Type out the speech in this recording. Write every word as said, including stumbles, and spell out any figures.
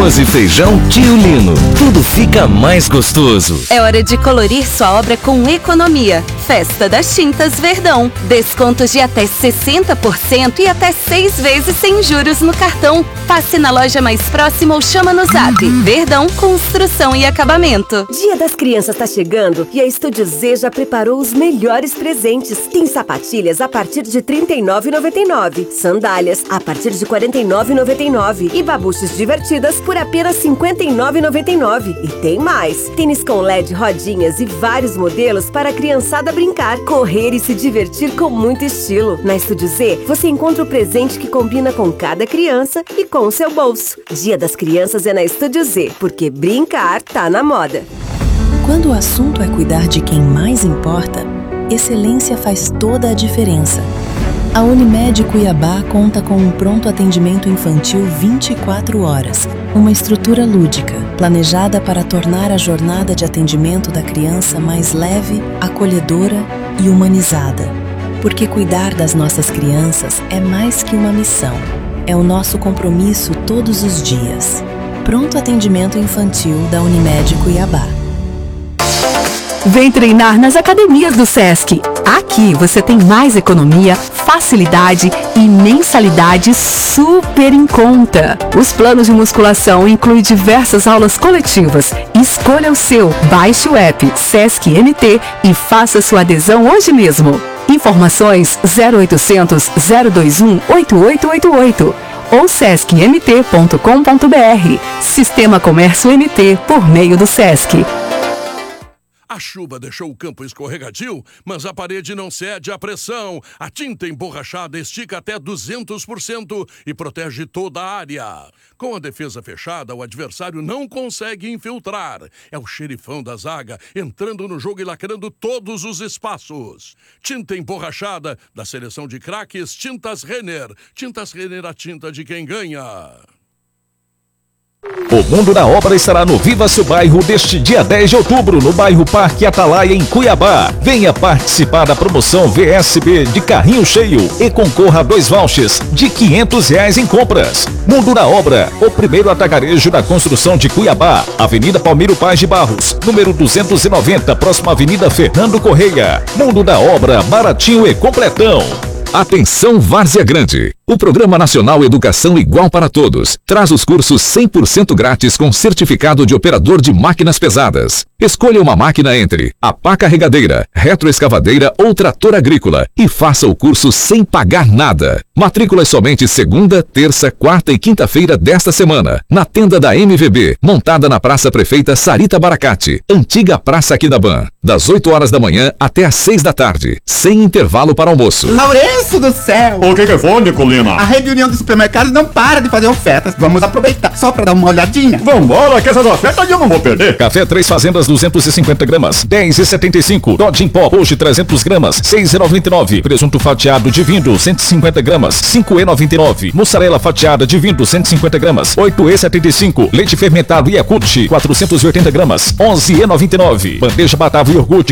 arroz e feijão Tio Lino. Tudo fica mais gostoso. É hora de colorir sua obra com economia. Festa das Tintas Verdão. Descontos de até sessenta por cento e até seis vezes sem juros no cartão. Passe na loja mais próxima ou chama no zap. Verdão Construção e Acabamento. Dia das Crianças tá chegando e a Estúdio Z já preparou os melhores presentes. Tem sapatilhas a partir de trinta e nove reais e noventa e nove centavos, sandálias a partir de quarenta e nove reais e noventa e nove centavos e babuches divertidas por apenas cinquenta e nove reais e noventa e nove centavos. E tem mais! Tênis com L E D, rodinhas e vários modelos para a criançada brincar, correr e se divertir com muito estilo. Na Estúdio Z, você encontra o presente que combina com cada criança e com o seu bolso. Dia das Crianças é na Estúdio Z, porque brincar tá na moda. Quando o assunto é cuidar de quem mais importa, excelência faz toda a diferença. A Unimed Cuiabá conta com um pronto atendimento infantil vinte e quatro horas, uma estrutura lúdica, planejada para tornar a jornada de atendimento da criança mais leve, acolhedora e humanizada. Porque cuidar das nossas crianças é mais que uma missão, é o nosso compromisso todos os dias. Pronto atendimento infantil da Unimed Cuiabá. Vem treinar nas academias do Sesc. Aqui você tem mais economia, facilidade e mensalidade super em conta. Os planos de musculação incluem diversas aulas coletivas. Escolha o seu, baixe o app Sesc M T e faça sua adesão hoje mesmo. Informações zero oitocentos, zero vinte e um, oito oito oito oito ou sesc m t ponto com ponto b r. Sistema Comércio M T por meio do Sesc. A chuva deixou o campo escorregadio, mas a parede não cede à pressão. A tinta emborrachada estica até duzentos por cento e protege toda a área. Com a defesa fechada, o adversário não consegue infiltrar. É o xerifão da zaga entrando no jogo e lacrando todos os espaços. Tinta emborrachada da seleção de craques Tintas Renner. Tintas Renner, a tinta de quem ganha. O Mundo da Obra estará no Viva Seu Bairro deste dia dez de outubro, no bairro Parque Atalaia, em Cuiabá. Venha participar da promoção V S B de carrinho cheio e concorra a dois vouchers de quinhentos reais em compras. Mundo da Obra, o primeiro atacadista da construção de Cuiabá. Avenida Palmiro Paz de Barros, número duzentos e noventa, próxima Avenida Fernando Correia. Mundo da Obra, baratinho e completão. Atenção Várzea Grande! O Programa Nacional Educação Igual para Todos traz os cursos cem por cento grátis com certificado de operador de máquinas pesadas. Escolha uma máquina entre a pá carregadeira, retroescavadeira ou trator agrícola e faça o curso sem pagar nada. Matrículas somente segunda, terça, quarta e quinta-feira desta semana, na tenda da M V B, montada na Praça Prefeita Sarita Baracate, antiga Praça Aquidabã, das oito horas da manhã até às seis da tarde, sem intervalo para almoço. Lourenço do céu! O que que foi, Nicolina? A Rede União dos Supermercados não para de fazer ofertas. Vamos aproveitar só para dar uma olhadinha. Vambora, que essas ofertas eu não vou perder. Café Três Fazendas duzentos e cinquenta gramas, dez reais e setenta e cinco centavos. Dodge em pó, hoje trezentas gramas, seis reais e noventa e nove centavos. Presunto fatiado de Vindo, cento e cinquenta gramas, cinco reais e noventa e nove centavos. Mussarela fatiada de Vindo, cento e cinquenta gramas, oito reais e setenta e cinco centavos. Leite fermentado Yakult, quatrocentas e oitenta gramas, onze reais e noventa e nove centavos. Bandeja Batavo e iogurte